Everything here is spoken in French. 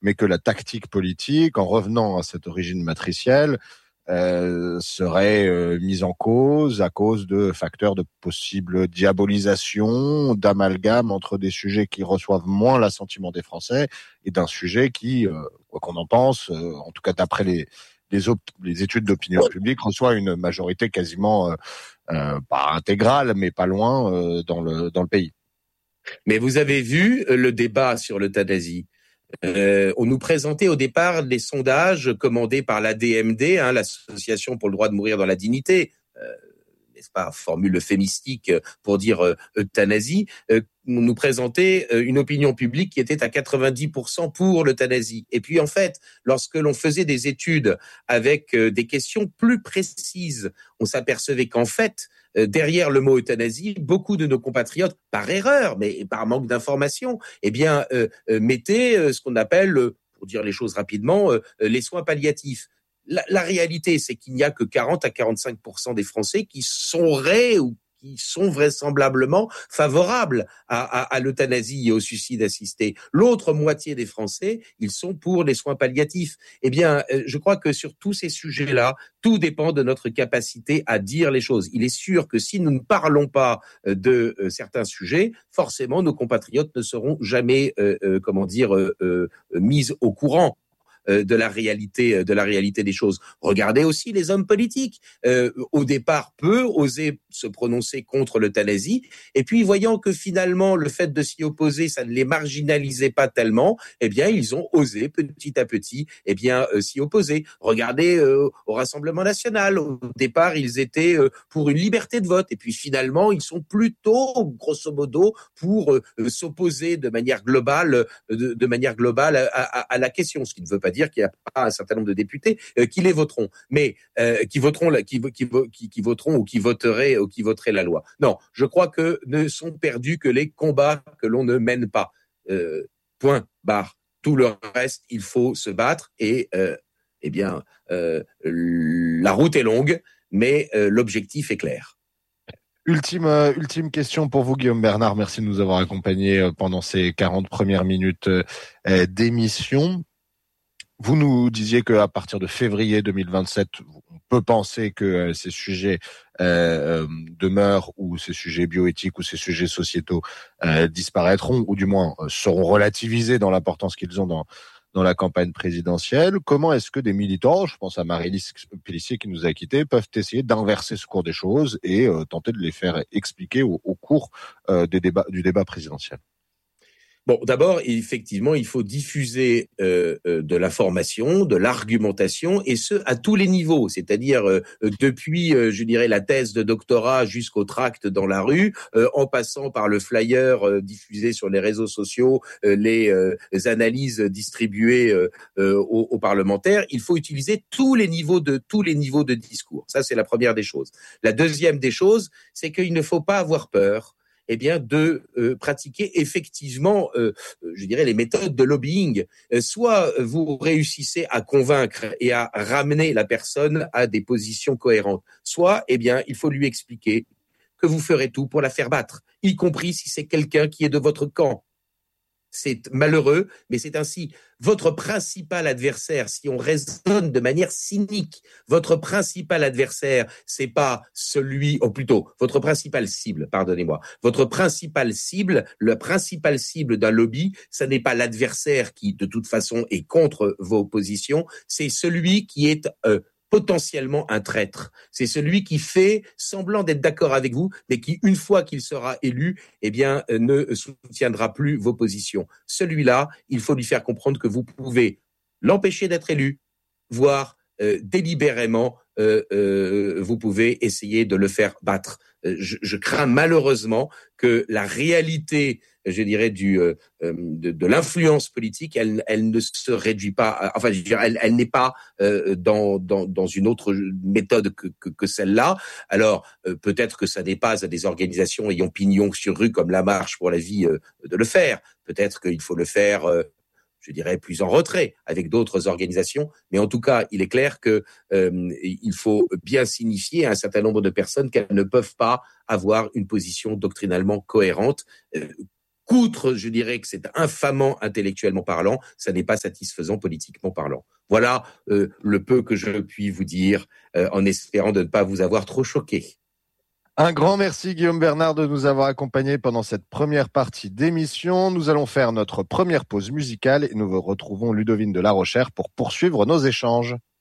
mais que la tactique politique, en revenant à cette origine matricielle, serait mise en cause à cause de facteurs de possible diabolisation, d'amalgame entre des sujets qui reçoivent moins l'assentiment des Français et d'un sujet qui, quoi qu'on en pense, en tout cas d'après les études d'opinion publique, reçoit une majorité quasiment pas intégrale, mais pas loin dans le pays. Mais vous avez vu le débat sur l'euthanasie. On nous présentait au départ des sondages commandés par l'ADMD, l'Association pour le droit de mourir dans la dignité, n'est-ce pas, formule euphémistique pour dire euthanasie. On nous présentait une opinion publique qui était à 90% pour l'euthanasie. Et puis en fait, lorsque l'on faisait des études avec des questions plus précises, on s'apercevait qu'en fait, derrière le mot euthanasie, beaucoup de nos compatriotes, par erreur, mais par manque d'information, mettaient ce qu'on appelle, pour dire les choses rapidement, les soins palliatifs. La réalité, c'est qu'il n'y a que 40 à 45% des Français qui seraient ou qui sont vraisemblablement favorables à l'euthanasie et au suicide assisté. L'autre moitié des Français, ils sont pour les soins palliatifs. Eh bien, je crois que sur tous ces sujets-là, tout dépend de notre capacité à dire les choses. Il est sûr que si nous ne parlons pas de certains sujets, forcément, nos compatriotes ne seront jamais, mis au courant de la réalité des choses. Regardez aussi les hommes politiques. Au départ, peu osaient se prononcer contre l'euthanasie, et puis voyant que finalement le fait de s'y opposer, ça ne les marginalisait pas tellement, eh bien ils ont osé petit à petit, s'y opposer. Regardez au Rassemblement national. Au départ, ils étaient pour une liberté de vote, et puis finalement, ils sont plutôt, grosso modo, pour s'opposer de manière globale, à la question. Ce qui ne veut pas dire qu'il n'y a pas un certain nombre de députés qui les voteront, mais qui voteront ou qui voteraient la loi. Non, je crois que ne sont perdus que les combats que l'on ne mène pas. Point barre. Tout le reste, il faut se battre et la route est longue, mais l'objectif est clair. Ultime question pour vous, Guillaume Bernard. Merci de nous avoir accompagnés pendant ces 40 premières minutes d'émission. Vous nous disiez qu'à partir de février 2027, on peut penser que ces sujets demeurent, ou ces sujets bioéthiques ou ces sujets sociétaux disparaîtront, ou du moins seront relativisés dans l'importance qu'ils ont dans la campagne présidentielle. Comment est-ce que des militants, je pense à Marie-Lise Pellissier qui nous a quittés, peuvent essayer d'inverser ce cours des choses et tenter de les faire expliquer au cours du débat présidentiel? Bon, d'abord, effectivement, il faut diffuser de l'information, de l'argumentation, et ce à tous les niveaux, c'est-à-dire depuis, je dirais, la thèse de doctorat jusqu'au tract dans la rue, en passant par le flyer diffusé sur les réseaux sociaux, les analyses distribuées aux parlementaires. Il faut utiliser tous les niveaux de discours. Ça, c'est la première des choses. La deuxième des choses, c'est qu'il ne faut pas avoir peur de pratiquer effectivement, je dirais, les méthodes de lobbying. Soit vous réussissez à convaincre et à ramener la personne à des positions cohérentes, soit, il faut lui expliquer que vous ferez tout pour la faire battre, y compris si c'est quelqu'un qui est de votre camp. C'est malheureux, mais c'est ainsi. Votre principal adversaire, si on raisonne de manière cynique, votre principal adversaire, c'est pas celui, ou plutôt, votre principale cible, pardonnez-moi, votre principale cible, la principale cible d'un lobby, ça n'est pas l'adversaire qui, de toute façon, est contre vos positions, c'est celui qui est potentiellement un traître. C'est celui qui fait semblant d'être d'accord avec vous, mais qui, une fois qu'il sera élu, ne soutiendra plus vos positions. Celui-là, il faut lui faire comprendre que vous pouvez l'empêcher d'être élu, voire délibérément, vous pouvez essayer de le faire battre. Je crains malheureusement que la réalité, je dirais, de l'influence politique, elle ne se réduit pas. Enfin, je dirais, elle n'est pas dans une autre méthode que celle-là. Alors, peut-être que ça dépasse à des organisations ayant pignon sur rue comme la Marche pour la vie de le faire. Peut-être qu'il faut le faire. Je dirais plus en retrait avec d'autres organisations, mais en tout cas, il est clair que il faut bien signifier à un certain nombre de personnes qu'elles ne peuvent pas avoir une position doctrinalement cohérente. qu'outre, je dirais que c'est infamant intellectuellement parlant, ça n'est pas satisfaisant politiquement parlant. Voilà le peu que je puis vous dire, en espérant de ne pas vous avoir trop choqué. Un grand merci Guillaume Bernard de nous avoir accompagnés pendant cette première partie d'émission. Nous allons faire notre première pause musicale et nous retrouvons Ludovine de La Rochère pour poursuivre nos échanges.